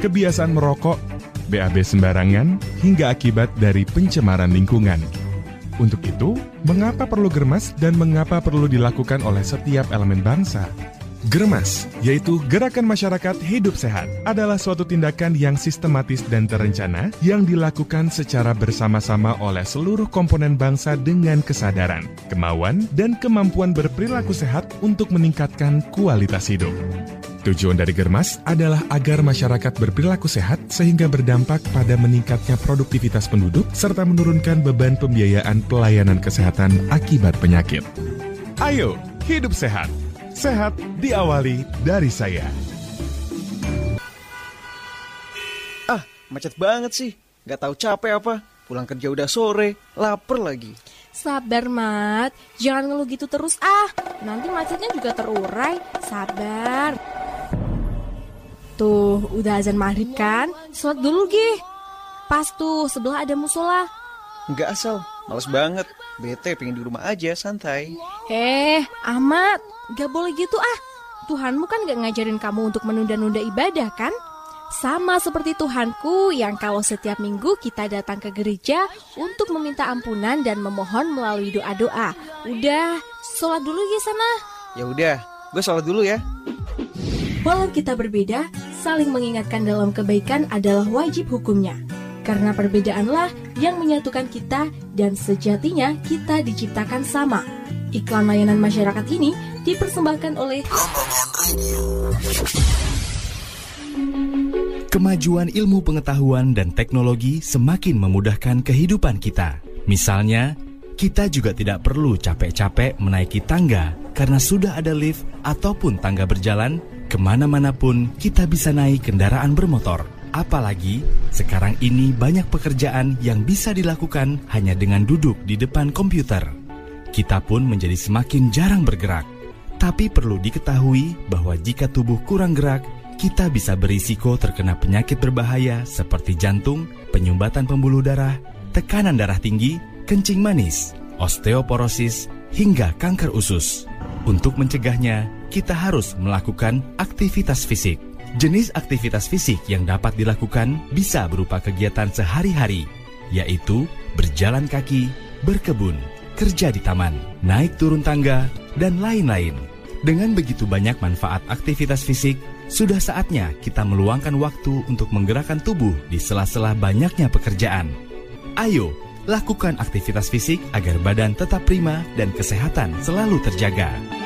kebiasaan merokok, BAB sembarangan, hingga akibat dari pencemaran lingkungan. Untuk itu, mengapa perlu Germas dan mengapa perlu dilakukan oleh setiap elemen bangsa? Germas, yaitu Gerakan Masyarakat Hidup Sehat, adalah suatu tindakan yang sistematis dan terencana yang dilakukan secara bersama-sama oleh seluruh komponen bangsa dengan kesadaran, kemauan, dan kemampuan berperilaku sehat untuk meningkatkan kualitas hidup. Tujuan dari Germas adalah agar masyarakat berperilaku sehat sehingga berdampak pada meningkatnya produktivitas penduduk serta menurunkan beban pembiayaan pelayanan kesehatan akibat penyakit. Ayo, hidup sehat! Sehat diawali dari saya. Macet banget sih. Gak tahu capek apa. Pulang kerja udah sore, lapar lagi. Sabar, Mat. Jangan ngeluh gitu terus Nanti macetnya juga terurai. Sabar. Tuh, udah azan maghrib kan? Sholat dulu, Gih. Pas tuh, sebelah ada musola. Nggak asal, males banget. Bete pengen di rumah aja, santai. Ahmad, gak boleh gitu Tuhanmu kan gak ngajarin kamu untuk menunda-nunda ibadah kan? Sama seperti Tuhanku yang kalau setiap minggu kita datang ke gereja untuk meminta ampunan dan memohon melalui doa-doa. Udah, sholat dulu ya sana. Ya udah, gue sholat dulu ya. Walau kita berbeda, saling mengingatkan dalam kebaikan adalah wajib hukumnya. Karena perbedaanlah yang menyatukan kita dan sejatinya kita diciptakan sama. Iklan layanan masyarakat ini dipersembahkan oleh Kemajuan ilmu pengetahuan dan teknologi semakin memudahkan kehidupan kita. Misalnya, kita juga tidak perlu capek-capek menaiki tangga karena sudah ada lift ataupun tangga berjalan. Kemana-mana pun kita bisa naik kendaraan bermotor. Apalagi, sekarang ini banyak pekerjaan yang bisa dilakukan hanya dengan duduk di depan komputer. Kita pun menjadi semakin jarang bergerak. Tapi perlu diketahui bahwa jika tubuh kurang gerak, kita bisa berisiko terkena penyakit berbahaya seperti jantung, penyumbatan pembuluh darah, tekanan darah tinggi, kencing manis, osteoporosis, hingga kanker usus. Untuk mencegahnya, kita harus melakukan aktivitas fisik. Jenis aktivitas fisik yang dapat dilakukan bisa berupa kegiatan sehari-hari, yaitu berjalan kaki, berkebun, kerja di taman, naik turun tangga, dan lain-lain. Dengan begitu banyak manfaat aktivitas fisik, sudah saatnya kita meluangkan waktu untuk menggerakkan tubuh di sela-sela banyaknya pekerjaan. Ayo, lakukan aktivitas fisik agar badan tetap prima dan kesehatan selalu terjaga.